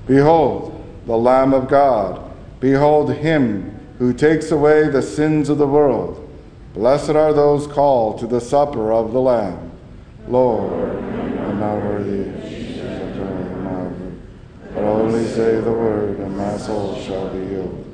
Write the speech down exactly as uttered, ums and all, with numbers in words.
Behold, the Lamb of God. Behold him who takes away the sins of the world. Blessed are those called to the supper of the Lamb. Lord, I'm not worthy, but only say the word, and my soul shall be healed.